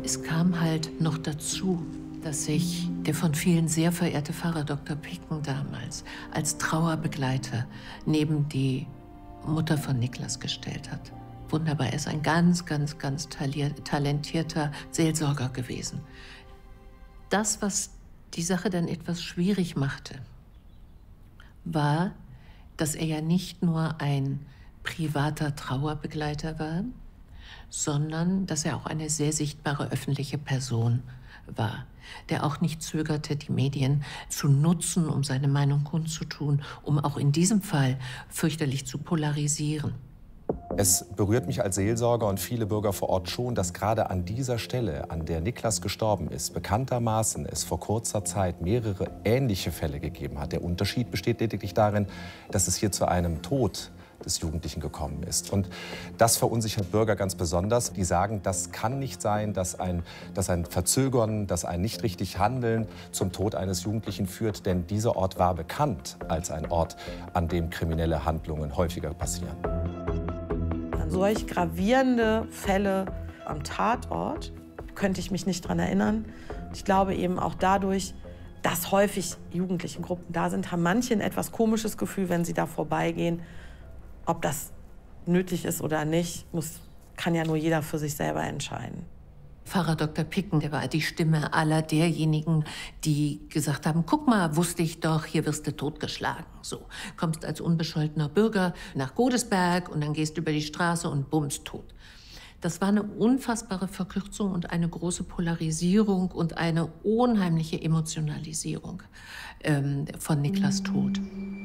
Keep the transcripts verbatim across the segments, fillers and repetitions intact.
Es kam halt noch dazu, dass sich der von vielen sehr verehrte Pfarrer Doktor Picken damals als Trauerbegleiter neben die Mutter von Niklas gestellt hat. Wunderbar, er ist ein ganz, ganz, ganz talentierter Seelsorger gewesen. Das, was die Sache dann etwas schwierig machte, war, dass er ja nicht nur ein privater Trauerbegleiter war, sondern dass er auch eine sehr sichtbare öffentliche Person war, der auch nicht zögerte, die Medien zu nutzen, um seine Meinung kundzutun, um auch in diesem Fall fürchterlich zu polarisieren. Es berührt mich als Seelsorger und viele Bürger vor Ort schon, dass gerade an dieser Stelle, an der Niklas gestorben ist, bekanntermaßen es vor kurzer Zeit mehrere ähnliche Fälle gegeben hat. Der Unterschied besteht lediglich darin, dass es hier zu einem Tod des Jugendlichen gekommen ist. Und das verunsichert Bürger ganz besonders. Die sagen, das kann nicht sein, dass ein, dass ein Verzögern, dass ein nicht richtig Handeln zum Tod eines Jugendlichen führt. Denn dieser Ort war bekannt als ein Ort, an dem kriminelle Handlungen häufiger passieren. An solch gravierende Fälle am Tatort könnte ich mich nicht dran erinnern. Ich glaube eben auch dadurch, dass häufig jugendliche Gruppen da sind, haben manche ein etwas komisches Gefühl, wenn sie da vorbeigehen. Ob das nötig ist oder nicht, muss, kann ja nur jeder für sich selber entscheiden. Pfarrer Doktor Picken, der war die Stimme aller derjenigen, die gesagt haben, guck mal, wusste ich doch, hier wirst du totgeschlagen. So, kommst als unbescholtener Bürger nach Godesberg und dann gehst du über die Straße und bums, tot. Das war eine unfassbare Verkürzung und eine große Polarisierung und eine unheimliche Emotionalisierung ähm, von Niklas Tod.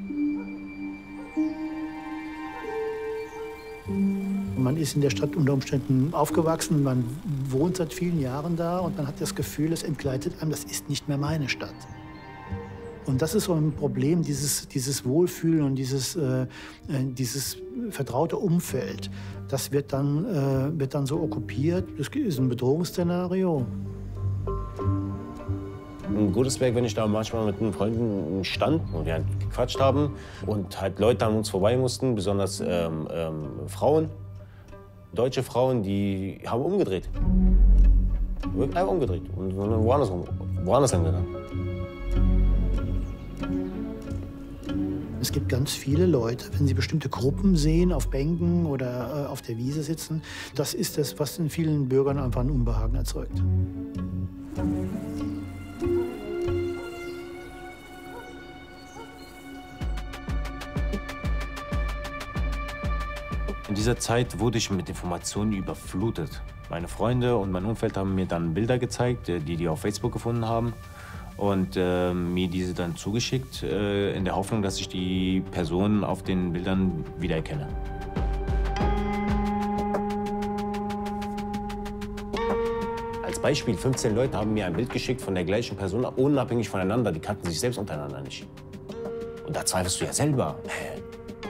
Man ist in der Stadt unter Umständen aufgewachsen, man wohnt seit vielen Jahren da und man hat das Gefühl, es entgleitet einem, das ist nicht mehr meine Stadt. Und das ist so ein Problem, dieses, dieses Wohlfühlen und dieses, äh, dieses vertraute Umfeld. Das wird dann, äh, wird dann so okkupiert, das ist ein Bedrohungsszenario. In Godesberg, wenn ich da manchmal mit einem Freunden stand und wir halt gequatscht haben und halt Leute an uns vorbei mussten, besonders ähm, ähm, Frauen, deutsche Frauen, die haben umgedreht. Wirklich einfach umgedreht und sind dann woanders, woanders hingegangen. Es gibt ganz viele Leute, wenn sie bestimmte Gruppen sehen, auf Bänken oder äh, auf der Wiese sitzen, das ist das, was in vielen Bürgern einfach ein Unbehagen erzeugt. In dieser Zeit wurde ich mit Informationen überflutet. Meine Freunde und mein Umfeld haben mir dann Bilder gezeigt, die die auf Facebook gefunden haben. Und äh, mir diese dann zugeschickt, äh, in der Hoffnung, dass ich die Personen auf den Bildern wiedererkenne. Als Beispiel, fünfzehn Leute haben mir ein Bild geschickt von der gleichen Person, unabhängig voneinander. Die kannten sich selbst untereinander nicht. Und da zweifelst du ja selber. Hä?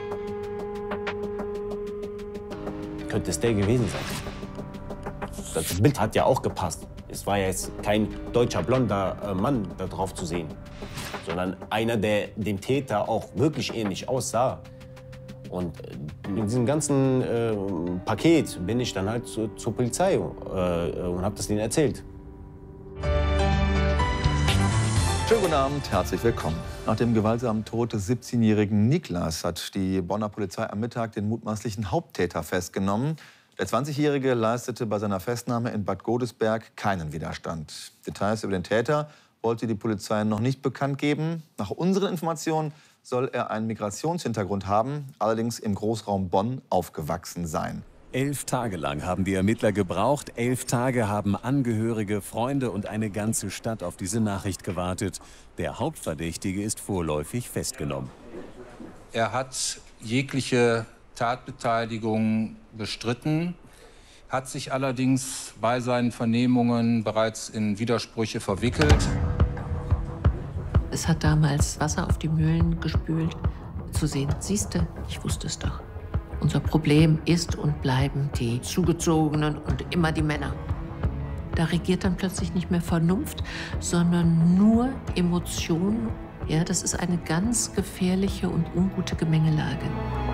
Könnte es der gewesen sein? Das Bild hat ja auch gepasst. Es war ja jetzt kein deutscher blonder Mann da drauf zu sehen, sondern einer, der dem Täter auch wirklich ähnlich aussah. Und in diesem ganzen äh, Paket bin ich dann halt zu, zur Polizei äh, und habe das denen erzählt. Schönen guten Abend, herzlich willkommen. Nach dem gewaltsamen Tod des siebzehnjährigen Niklas hat die Bonner Polizei am Mittag den mutmaßlichen Haupttäter festgenommen. Der zwanzigjährige leistete bei seiner Festnahme in Bad Godesberg keinen Widerstand. Details über den Täter wollte die Polizei noch nicht bekannt geben. Nach unseren Informationen soll er einen Migrationshintergrund haben, allerdings im Großraum Bonn aufgewachsen sein. Elf Tage lang haben die Ermittler gebraucht. Elf Tage haben Angehörige, Freunde und eine ganze Stadt auf diese Nachricht gewartet. Der Hauptverdächtige ist vorläufig festgenommen. Er hat jegliche Tatbeteiligung bestritten, hat sich allerdings bei seinen Vernehmungen bereits in Widersprüche verwickelt. Es hat damals Wasser auf die Mühlen gespült. Zu sehen, siehste, ich wusste es doch. Unser Problem ist und bleiben die Zugezogenen und immer die Männer. Da regiert dann plötzlich nicht mehr Vernunft, sondern nur Emotion. Ja, das ist eine ganz gefährliche und ungute Gemengelage.